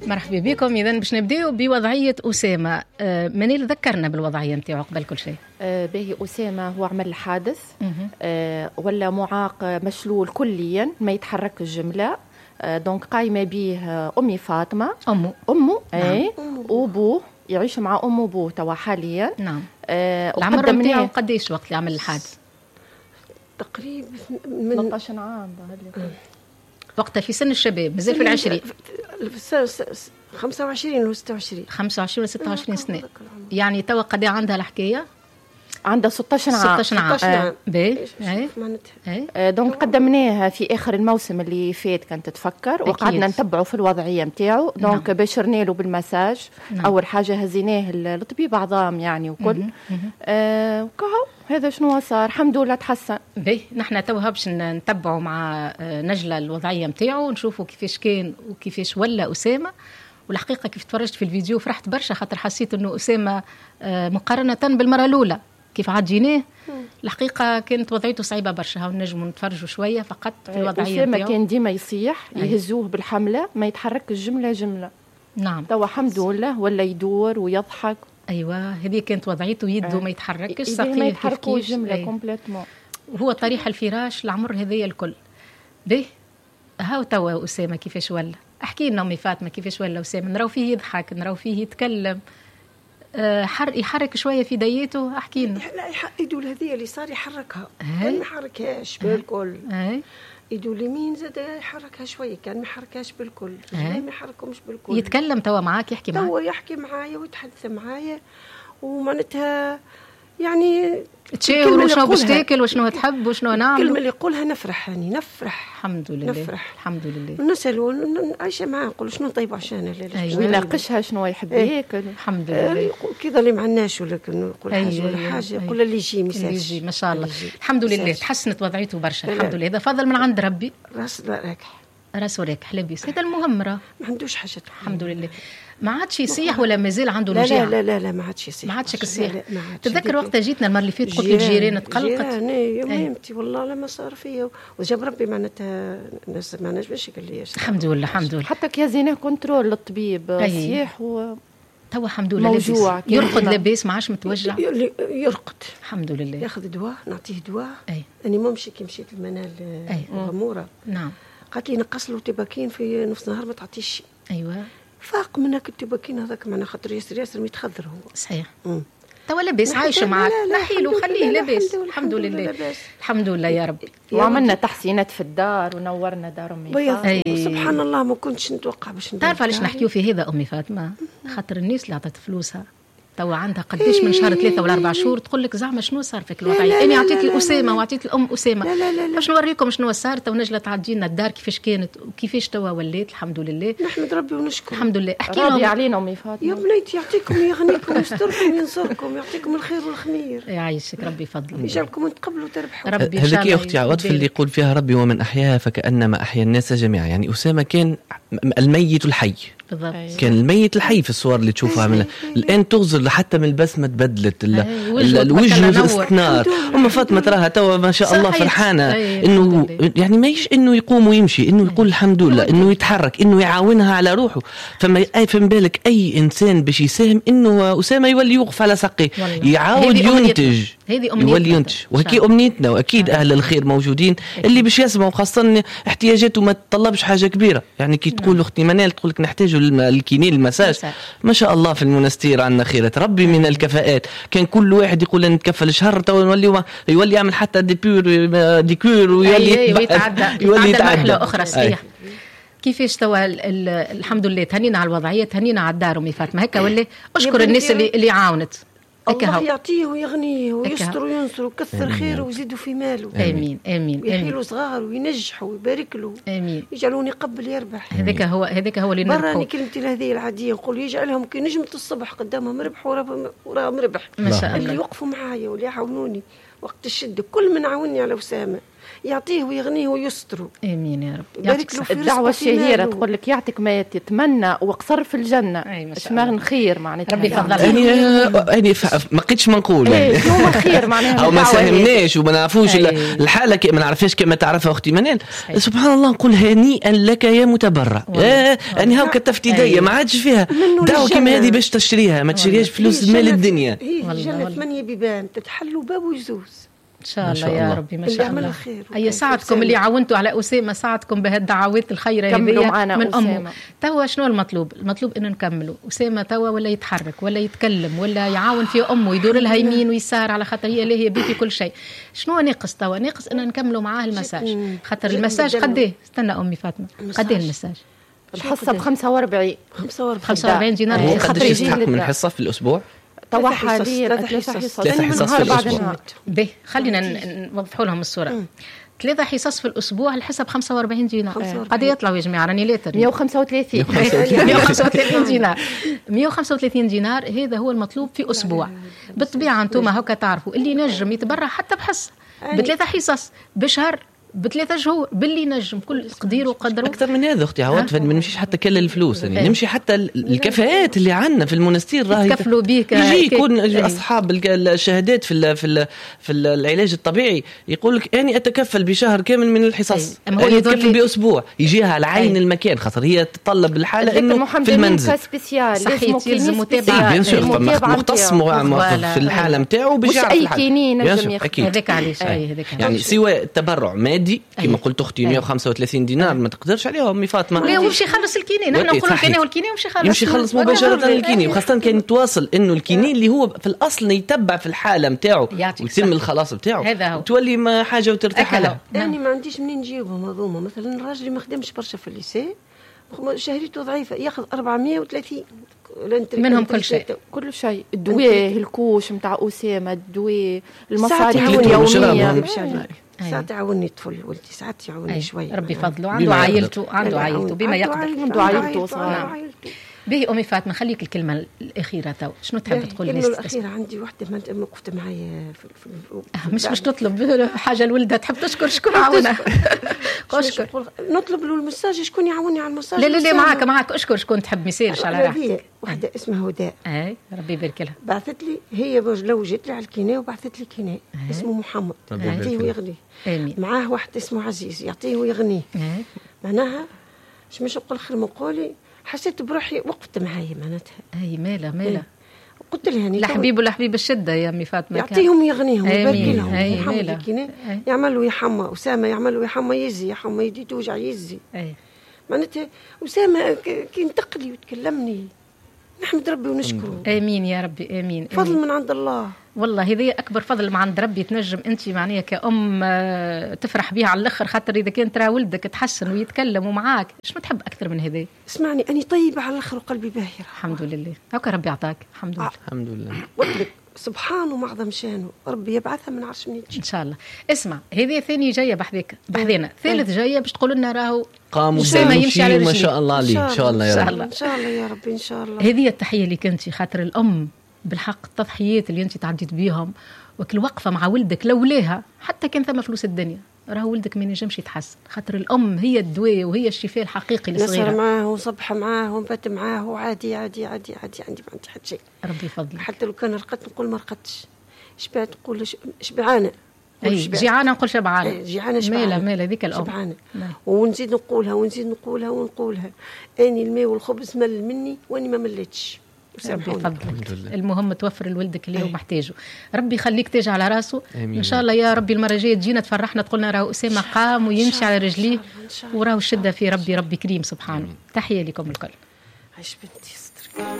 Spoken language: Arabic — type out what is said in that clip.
مرحبا بكم. إذن باش نبداو بوضعية أسامة. منيل ذكرنا بالوضعية نتاعو قبل كل شيء. باهي أسامة هو عمل حادث ولا معاق مشلول كليا ما يتحرك الجملة. دونك قايمة به أمي فاطمة أمه نعم. وأبوه يعيش مع أمه وأبوه توا حاليا. نعم. العمر نتاعو قديش وقت اللي عمل الحادث؟ تقريبا من 18 عام وقتها في سن الشباب مازال في العشرين 25 و 26 25 و 26 سنة. يعني توا قد عندها الحكاية؟ عندها 16 عام. 16 عام. دونك قدمناها في آخر الموسم اللي فات كانت تفكر وقعدنا نتبعه في الوضعية متاعه. دونك نعم. بشرنا له بالمساج. نعم. أول حاجة هزيناه لطبيب عظام يعني وكل وكهو هذا شنو صار. الحمد لله تحسن. نحن توها باش نتبعوا مع نجلة الوضعية متاعه ونشوفوا كيفاش كان وكيفاش ولا أسامة. والحقيقة كيف تفرجت في الفيديو فرحت برشا خاطر حسيت إنه أسامة مقارنة بالمرة الأولى كيف عجيناه. الحقيقة كانت وضعيته صعيبة برشا. هاو نجموا نتفرجوا شوية فقط في الوضعية أسامة كان ديما يصيح يهزوه بالحملة ما يتحرك الجملة. نعم. توا الحمد لله ولا يدور ويضحك. أيوة هذه كانت وضعيته. يده ما يتحركش ساقيه ما يتحركوا الجملة كومبليتمون. وهو طريح الفراش العمر هذية الكل. هاو توا أسامة كيفاش ولا. احكي لنا أمي فاطمة كيفاش ولا أسامة. نراو فيه يضحك نراو فيه يتكلم يحرك شوية في ديته. احكي لنا. لا يدول هذه اللي صار يحركها ما يحركهاش بالكل. يدول اليمين زاد يحركها شوية كان ما يحركهاش بالكل. ما يحركهمش بالكل. يتكلم توا معاك يحكي معاك. توا يحكي معايا ويتحدث معايا ومعناتها يعني تشاور وشنو باش تاكل وشنو تحب وشنو نعمل. الكلمة اللي يقولها نفرح الحمد لله. الحمد لله. نسألوا عايشة معاه نقول شنو طيب عشان ويناقشها شنو يحب ياكل. الحمد لله. كذا اللي معناش ولكن يقول حاجة ولا حاجة يقول اللي يجي مساج. ما شاء الله الحمد لله. تحسنت وضعيته برشا الحمد لله. هذا فضل من عند ربي. راس راكح لبيس هذا المهم. ما عندوش حاجة الحمد لله. ما عادش يصيح ولا مازال عنده الوجع؟ لا ما عادش يصيح. ما عادش يصيح. تذكر وقتها جيتنا المره اللي فاتت قلت لي الجيران تقلقت. يمتي والله لما صار فيا وجاب ربي معناتها الناس ما نجمش قال لي الحمد لله. حتى كي زينه كنترول للطبيب صيح و توا الحمد لله موجوع يرقد لاباس ما عادش متوجع. يرقد الحمد لله. ياخذ دواء نعطيه دواء. اني ممشي كي مشيت المنال غموره. نعم. قالت لي نقص له تباكين في نص نهار ما تعطيش شيء. ايوه فاق منك التباكين هذاك معنا خاطر ياسر ميتخذر هو. صحيح. توا لاباس عايشه معك نحيله خليه لاباس الحمد لله. الحمد لله يا ربي. وعملنا تحسينات في الدار ونورنا دار امي. سبحان الله ما كنتش نتوقع باش تعرف علاش نحكيو في هذا امي فاطمه؟ خاطر الناس اللي عطت فلوسها توا عندها قديش من شهر 3 ولا 4 شهور تقول لك زعما شنو صار فيك الوضعيه. انا عطيت الاسامه وعطيت الام اسامه باش نوريكم شنو صار. تو نجله تعدي لنا الدار كيفاش كانت وكيفاش توا ولات الحمد لله. نحمد ربي ونشكر الحمد لله. احكي لهم علينا امي فاطمه. يا بنيتي يعطيكم ويغنيكم ويستركم وينصركم يعطيكم الخير والخمير. يعيشك ربي فضل يجعلكم تقبلوا تربحوا ربي ان شاء الله. هذيك يا اختي عوض في اللي يقول فيها ربي ومن احياها فكانما احيا الناس جميعا. يعني اسامه كان الميت الحي بالضبط. كان الميت الحي في الصور اللي تشوفها منها. الآن تغزر حتى من البسمة تبدلت الوجه استنار. أم فاطمة تراها توا ما شاء الله فرحانة إنه يعني مايش إنه يقوم ويمشي إنه يقول الحمد لله إنه يتحرك إنه يعاونها على روحه. فما فهم بالك أي إنسان باش يساهم إنه أسامة يولي يوقف على ساقيه يعاود ينتج يولي ينتج. وهكي أمنيتنا وأكيد أهل الخير موجودين اللي باش يسمعوا خاصة احتياجاته ما تطلبش حاجة كبيرة. يعني كي تقول أختي منال تقول لك نحتاج الكينين المساج ما شاء الله في المنستير عندنا خيرة ربي من الكفاءات. كان كل واحد يقول أن نتكفل شهر تو يولي يعمل حتى ديكور ويولي يتعدى أخرى صحيح. كيفاش توا الحمد لله تهنينا على الوضعية تهنينا على الدار أمي فاطمة هكا ولا أشكر الناس اللي عاونت. الله يعطيه ويغنيه ويستر وينصر ويكثر خيره ويزيدوا في ماله. آمين آمين. ويحيلوا صغار وينجحوا ويبارك له. آمين. يجعلون يقبل يربح. هذاك هو اللي نربحه. براني كلمتي هذه العادية نقول يجعلهم كي نجمة الصبح قدامهم ربح وراهم ربح. ما شاء الله. اللي يوقفوا معايا واللي يعاونوني وقت الشدة كل من عاوني على أسامة يعطيه ويغنيه ويستره. امين يا رب. يبارك له في الدعوه الشهيره تقول لك يعطيك ما تتمنى وقصر في الجنه. اشمغن خير معناتها. ربي يفضل. يعني ما قيتش ما نقول شنو خير معناها او ما ساهمناش وما نعرفوش الحاله ما نعرفهاش كما تعرفها اختي منال. سبحان الله نقول هنيئا لك يا متبرع. اني هاو كتفت يديا ما عادش فيها دعوه كما هذه باش تشتريها، ما تشتريهاش فلوس مال الدنيا. هي الجنه 8 بيبان تتحلوا باب ويزوز ان شاء الله يا ربي. ما شاء الله. اي ساعدكم اللي عاونتوا على اسامه، ساعدكم بهالدعوات الخيره هذه من امه. توا شنو المطلوب؟ المطلوب ان نكملوا اسامه توا ولا يتحرك ولا يتكلم ولا يعاون في امه، يدور لها يمين ويسار على خاطر هي اللي هي بيتي كل شيء. شنو ناقص توا؟ ناقص ان نكملوا معاه المساج، خاطر المساج قديه؟ استنى امي فاطمه، قديه المساج؟ الحصه ب 45 دينار. خاطر يستحق من حصه في الاسبوع. توا حاليا 3 حصص في الأسبوع. به خلينا نوضحوا لهم الصورة. 3 حصص في الأسبوع الحسب 45 دينار. قد يطلعوا يا جماعة راني لاتر 135 دينار. 135 دينار هذا هو المطلوب في أسبوع. بالطبيعة أنتم هكا تعرفوا اللي نجم يتبرع حتى بحصة ب3 حصص بشهر ب3 شهور باللي نجم كل تقدير وقدره. اكثر من هذا اختي عوض، ما نمشيش حتى كل الفلوس يعني نمشي حتى الكفاءات اللي عندنا في المونستير راهي يكفلوا بيك. يجي يكون اصحاب الشهادات في العلاج الطبيعي يقول لك اني اتكفل بشهر كامل من الحصص، اني اتكفل باسبوع يجيها على عين المكان خاطر هي تتطلب الحاله انه في المنزل صحيح يلزم متابعه بيان سور مختص في الحاله نتاعو باش يعرف الحاله. اي كينين نجم ياخذ هذاك علاش يعني سواء التبرع مادي كما قلت اختي 135 دينار ما تقدرش عليها امي فاطمه. لا ويمشي يخلص الكينين، نحن نقولوا الكينين والكينين يمشي يخلص مباشره الكينين، وخاصه كان يتواصل انه الكينين اللي هو في الاصل يتبع في الحاله نتاعو ويتم الخلاص نتاعو تولي ما حاجه وترتاح لها. يعني ما عنديش منين نجيبهم هذوما. مثلا الراجل اللي ما خدمش برشا في الليسي شهريته ضعيفه ياخذ 430 منهم كل شيء الدواء الكوش نتاع اسامه الدواء المصاريف اليوميه ساعات يعاونني طفل ولدي ساعات يعاونني شويه ربي فضله عنده عائلته بما يقدر عنده عائلته صراحه. به أمي فاطمة خليك الكلمة الأخيرة تو شنو تحب تقول لي؟ الكلمة الأخيرة عندي واحدة ما وقفت معايا مش تطلب حاجة الولدة تحب تشكر شكون عاونها؟ اشكر نطلب له المساج شكون يعاوني على المساج. لا معاك اشكر شكون تحب ميسيرش على راحتك. واحدة اسمها هداء ربي يبارك لها بعثت لي هي لو جت لي على الكيناء وبعثت لي كيناء اسمه محمد يعطيه ويغنيه معاه واحد اسمه عزيز يعطيه ويغنيه معناها مش نقول خير مقولي حسيت بروحي وقفت معايا معناتها مالا قلت لها لا حبيب ولا حبيب الشده يا امي فاطمه يعطيهم يغنيهم يبارك لهم محمد يعملوا يحمى اسامه يعملوا يحمى يزي يحمى يدي توجع يزي معناتها اسامه كي ينتقلي وتكلمني نحمد ربي ونشكره. امين يا ربي امين. فضل من عند الله والله هذه اكبر فضل من عند ربي. تنجم انت معناها كأم تفرح بها على الاخر خاطر اذا كان ترى ولدك تحسن ويتكلم ومعاك شنو تحب اكثر من هذا؟ اسمعني اني طيبه على الاخر وقلبي باهر الحمد لله. هكا ربي يعطاك الحمد لله. الحمد لله. قلت لك سبحانه ومعظم شانه ربي يبعثها من عرش منين ان شاء الله. اسمع هذه ثاني جايه بحذنا ثالث جايه باش تقول لنا راهو قام يمشي ما شاء الله عليه ان شاء الله يا رب ان شاء الله يا ربي ان شاء الله. هذه التحيه لك انت خاطر الام بالحق التضحيات اللي انت تعديت بيهم وكل وقفه مع ولدك لولاها حتى كان ثم فلوس الدنيا راهو ولدك ما ينجمش يتحسن خاطر الام هي الدواء وهي الشفاء الحقيقي للصغيره. نسهر معاه وصبح معاه ونبات معاه وعادي عادي عادي عادي عندي ما عندي حتى شيء. ربي يفضلك. حتى لو كان رقدت نقول ما رقدتش شبعت نقول شبعانه جيعانه نقول شبعانه جيعانه شبعانه مالا ذيك الام شبعانه ونزيد نقولها اني الماء والخبز مل مني واني ما مليتش. ربي يفضلك. المهم توفر لولدك اللي هو محتاجه. ربي يخليك تاج على راسه ان شاء الله يا ربي. المره الجايه تجينا تفرحنا تقولنا راهو اسامه قام ويمشي على رجليه وراهو الشده في ربي كريم سبحانه. تحيه لكم الكل. عيش بنتي سترك.